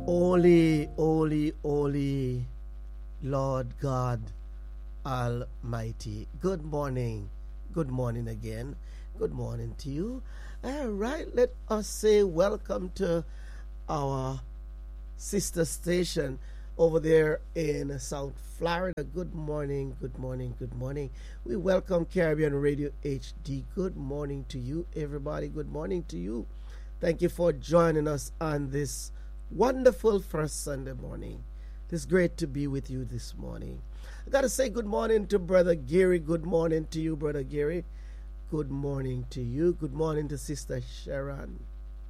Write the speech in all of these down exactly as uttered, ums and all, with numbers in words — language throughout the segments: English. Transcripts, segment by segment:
Holy, holy, holy, Lord God Almighty. Good morning. Good morning again. Good morning to you. All right, let us say welcome to our sister station over there in South Florida. Good morning, good morning, good morning. We welcome Caribbean Radio H D. Good morning to you, everybody. Good morning to you. Thank you for joining us on this wonderful first Sunday morning. It's great to be with you this morning. I got to say good morning to Brother Gary. Good morning to you, Brother Gary. Good morning to you. Good morning to Sister Sharon.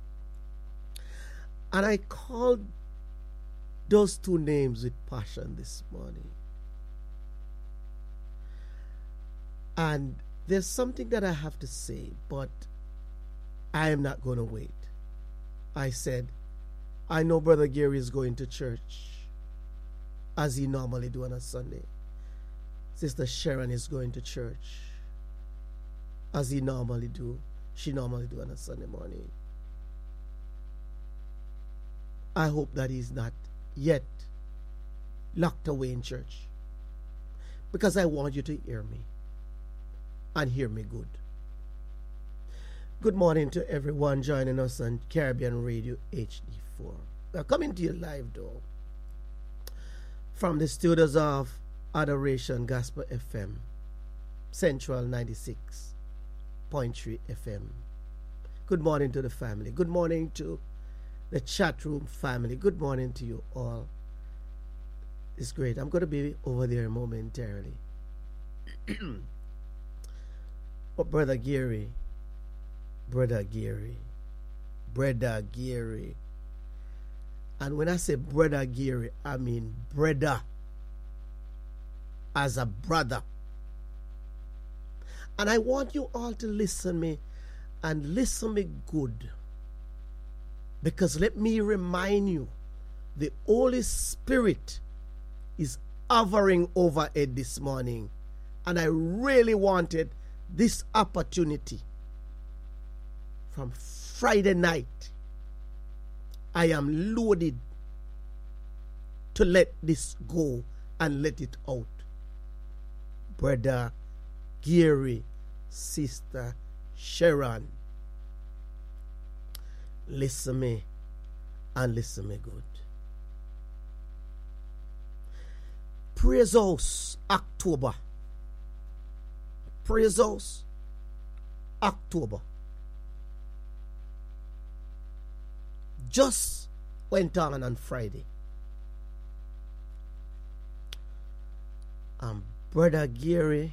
And I called those two names with passion this morning. And there's something that I have to say, but I am not going to wait. I said, I know Brother Gary is going to church as he normally do on a Sunday. Sister Sharon is going to church as he normally do. She normally do on a Sunday morning. I hope that he's not yet locked away in church, because I want you to hear me and hear me good. Good morning to everyone joining us on Caribbean Radio H D four. We're coming to you live though from the studios of Adoration Gospel F M, Central ninety-six point three F M. Good morning to the family. Good morning to the chat room family. Good morning to you all. It's great. I'm going to be over there momentarily. But Brother Gary, Brother Gary, Brother Gary. And when I say Brother Gary, I mean brother as a brother. And I want you all to listen me and listen me good. Because let me remind you, the Holy Spirit is hovering over it this morning. And I really wanted this opportunity. From Friday night, I am loaded to let this go and let it out. Brother Gary, Sister Sharon, listen me and listen me good. Praise House October. Praise House October. Just went on on Friday. And Brother Gary,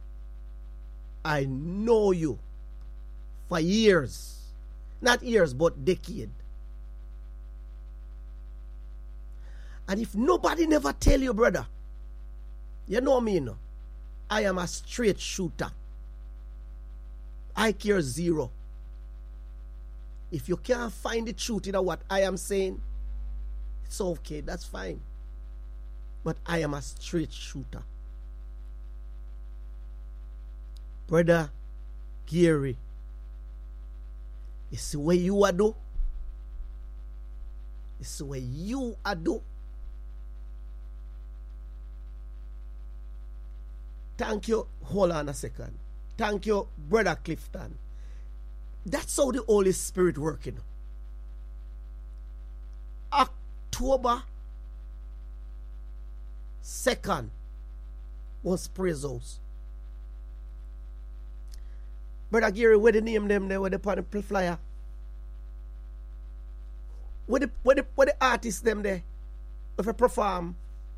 I know you for years. Not years, but decade. And if nobody never tell you, brother, you know me, no? I am a straight shooter. I care zero. If you can't find the truth in what I am saying, it's okay, that's fine. But I am a straight shooter. Brother Gary, it's the way you are do. It's the way you are do. Thank you. Hold on a second. Thank you, Brother Clifton. That's how the Holy Spirit working. October second was Praise House. Brother Gary, where the name them there, where the on the flyer? Where the, where the, where the artists them there? If I perform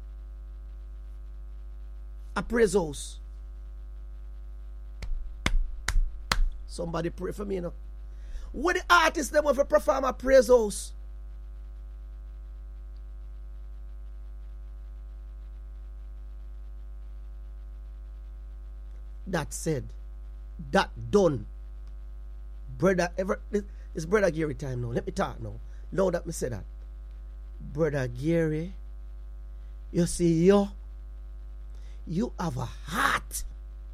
a Praise House. Somebody pray for me, you know. Where the artists them if I perform a Praise House? That said, that done. Brother, ever it's Brother Gary time now. Let me talk now. Now that me say that. Brother Gary, you see you, you have a heart.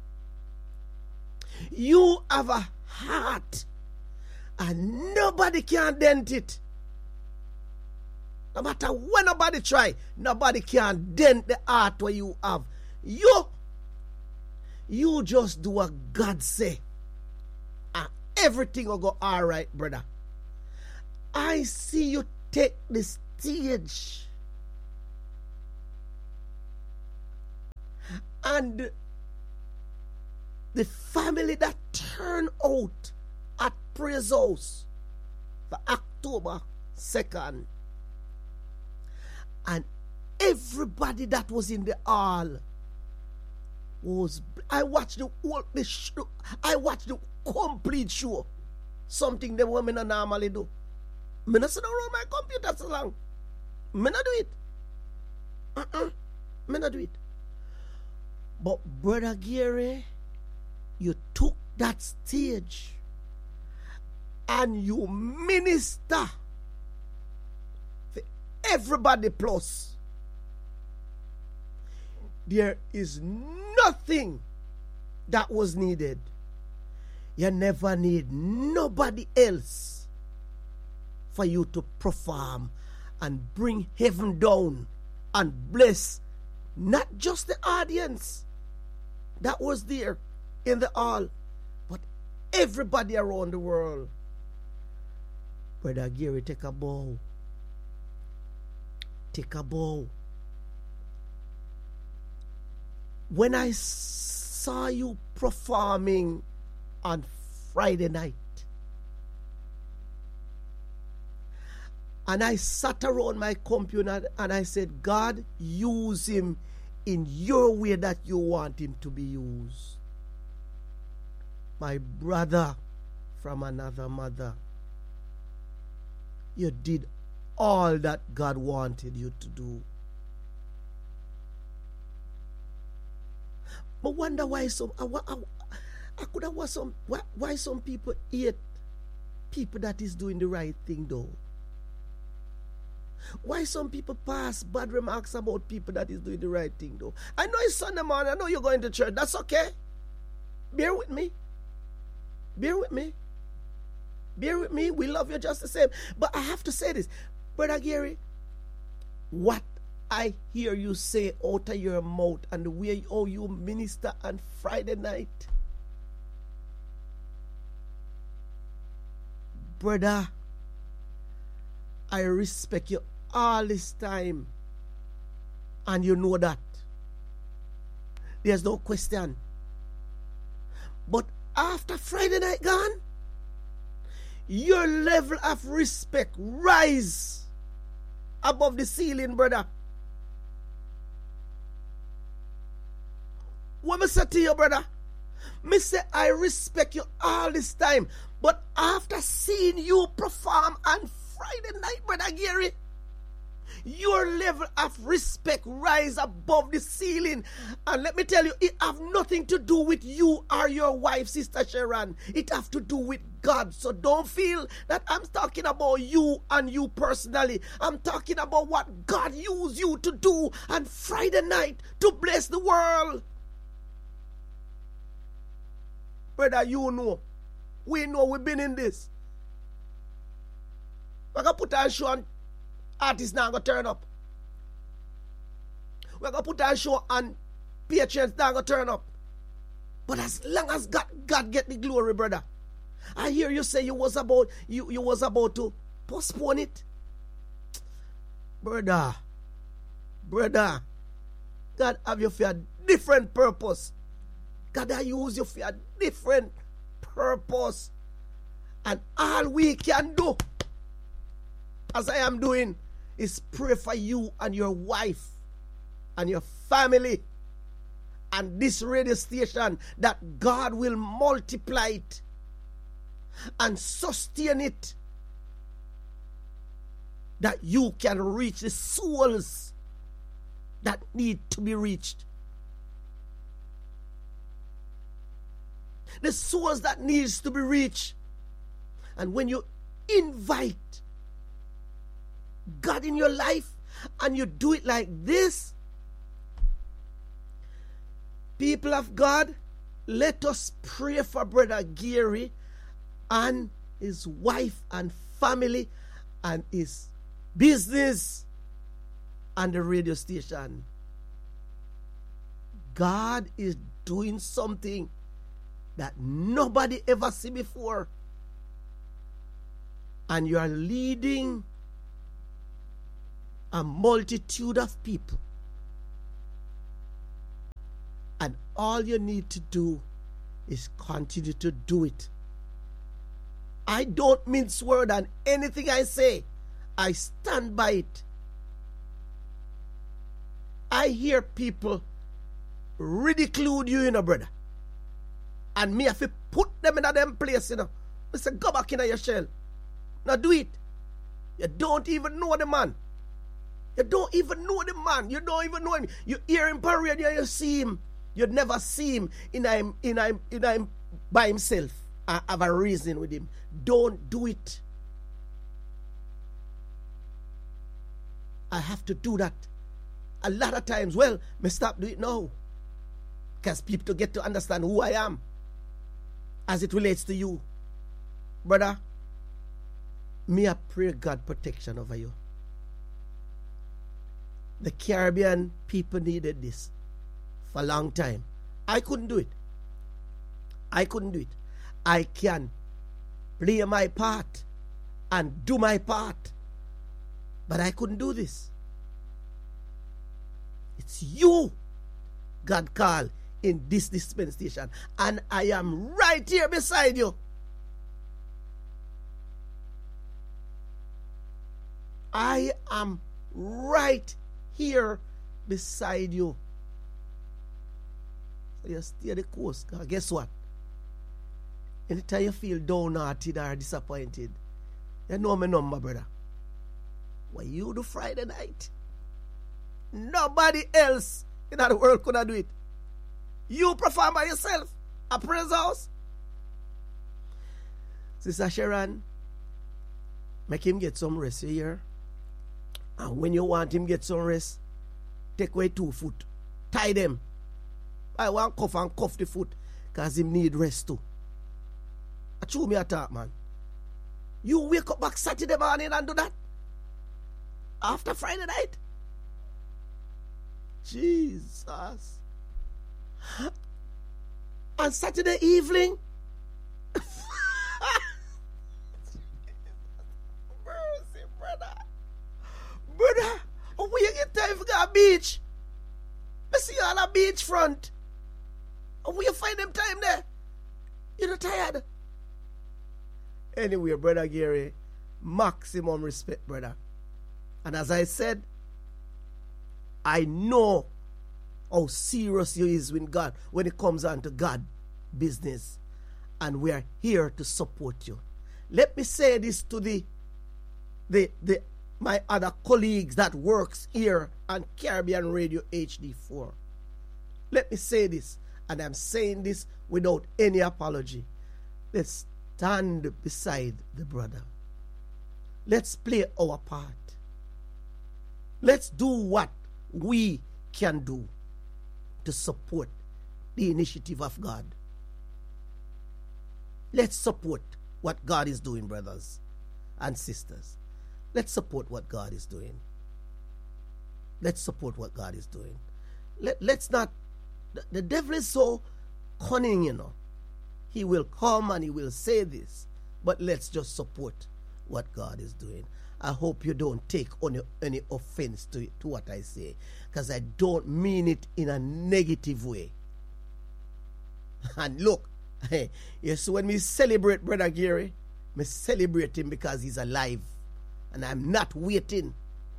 You have a heart. And nobody can dent it. No matter when nobody try, nobody can dent the heart where you have. You, you just do what God say. And everything will go all right, brother. I see you take the stage. And the family that turned out at Praise House for October second. And everybody that was in the hall was, I watched the whole, the show, I watched the complete show. Something the women don't normally do. Me not sit down on my computer so long. Me not do it. Uh-uh. Me not do it. But Brother Gary, you took that stage and you minister for everybody plus. There is nothing that was needed. You never need nobody else for you to perform and bring heaven down and bless not just the audience that was there in the hall, but everybody around the world. Brother Gary, take a bow. Take a bow. When I saw you performing on Friday night, and I sat around my computer and I said, God, use him in your way that you want him to be used. My brother from another mother, you did all that God wanted you to do. But wonder why some I, I, I could have watched some why, why some people hate people that is doing the right thing though. Why some people pass bad remarks about people that is doing the right thing though. I know it's Sunday morning, I know you're going to church. That's okay. Bear with me. Bear with me. Bear with me. We love you just the same. But I have to say this. Brother Gary, what I hear you say out of your mouth and the way oh, you minister on Friday night. Brother, I respect you all this time. And you know that. There's no question. But after Friday night gone, your level of respect rise above the ceiling, brother. What me say to you, brother? Me say I respect you all this time. But after seeing you perform on Friday night, Brother Gary, your level of respect rise above the ceiling. And let me tell you, it have nothing to do with you or your wife, Sister Sharon. It have to do with God. So don't feel that I'm talking about you and you personally. I'm talking about what God used you to do on Friday night to bless the world. Brother, you know. We know we've been in this. We're going to put on a show and artists now going to turn up. We're going to put on a show and patrons now going to turn up. But as long as God, God get the glory, brother. I hear you say you was about you, you was about to postpone it. Brother, brother, God have you for a different purpose. God I use you for a different purpose. And all we can do, as I am doing, is pray for you and your wife and your family and this radio station that God will multiply it and sustain it, that you can reach the souls that need to be reached. The souls that needs to be reached. And when you invite God in your life and you do it like this, people of God, let us pray for Brother Gary and his wife and family and his business and the radio station. God is doing something that nobody ever seen before. And you are leading a multitude of people. And all you need to do is continue to do it. I don't mince word, and anything I say, I stand by it. I hear people ridicule you, you know, brother. And me have to put them in a them place, you know. I say, go back in your shell. Now do it. You don't even know the man. You don't even know the man. You don't even know him. You hear him per radio, you see him. You'd never see him in him, in him, in him by himself. I have a reason with him. Don't do it. I have to do that. A lot of times, well, me stop do it now. Because people get to understand who I am as it relates to you. Brother, me I pray God protection over you. The Caribbean people needed this for a long time. I couldn't do it. I couldn't do it. I can play my part and do my part, but I couldn't do this. It's you God called in this dispensation, and I am right here beside you. I am right here beside you. So you stay the course. Guess what? Anytime you feel downhearted or disappointed, you know my number, brother. What you do Friday night, nobody else in the world could do it. You perform by yourself at praise house. Sister Sharon, make him get some rest here. And when you want him get some rest, take away two foot. Tie them. I want cuff and cuff the foot because him need rest too. I chew me a talk, man. You wake up back Saturday morning and do that? After Friday night? Jesus. And Saturday evening? Mercy, brother. Brother, where you get time for the beach? I see you on a beach front. Where you find them time there? You're not tired? Anyway, Brother Gary, maximum respect, brother. And as I said, I know how serious you is with God when it comes on to God business. And we are here to support you. Let me say this to the, the, the my other colleagues that works here on Caribbean Radio H D four. Let me say this, and I'm saying this without any apology. Let's stand beside the brother. Let's play our part. Let's do what we can do to support the initiative of God. Let's support what God is doing, brothers and sisters. Let's support what God is doing. Let's support what God is doing. Let, let's not, the, the devil is so cunning, you know. He will come and he will say this, but let's just support what God is doing. I hope you don't take any, any offense to, it, to what I say, because I don't mean it in a negative way. And look, hey, you see, when we celebrate Brother Gary, we celebrate him because he's alive. And I'm not waiting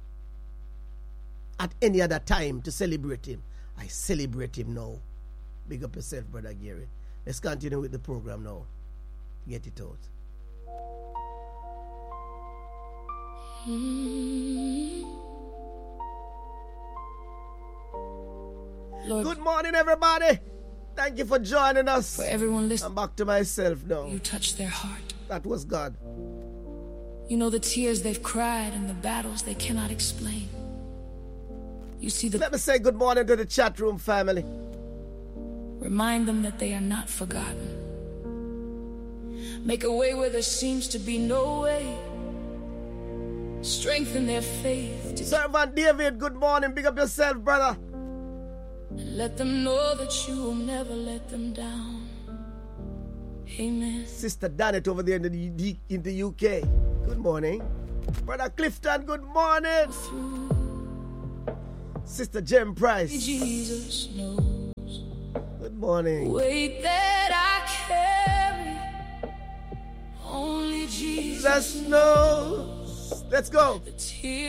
at any other time to celebrate him. I celebrate him now. Big up yourself, Brother Gary. Let's continue with the program now. Get it out. Lord, good morning, everybody. Thank you for joining us. For everyone listening, I'm back to myself now. You touched their heart. That was God. You know the tears they've cried and the battles they cannot explain. You see the... Let me say good morning to the chat room family. Remind them that they are not forgotten. Make a way where there seems to be no way. strengthen their faith. To Servant David, good morning. Big up yourself, brother. let them know that you will never let them down. Amen. Sister Danet over there in the, in the U K. Good morning. Brother Clifton, good morning. Through Sister Jem Price. Jesus knows Good morning. weight that I carry. Only Jesus Jesus knows. Let's go. the tears